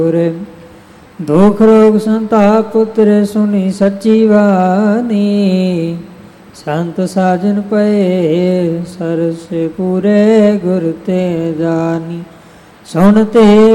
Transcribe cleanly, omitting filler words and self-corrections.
ਦੁਖ ਰੋਗ ਸੰਤਾਪ ਪੁੱਤਰ ਸੁਣੀ ਸੱਚੀ ਬਾਣੀ। ਸੰਤ ਸਾਜਨ ਪਏ ਸਰਸ ਪੂਰੇ ਗੁਰ ਤੇ ਜਾਨੀ। ਸੁਣ ਤੇ